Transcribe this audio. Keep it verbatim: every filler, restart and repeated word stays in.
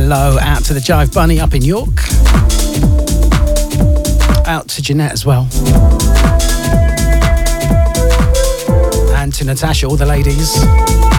hello out to the Jive Bunny up in York. Out to Jeanette as well. And to Natasha, all the ladies.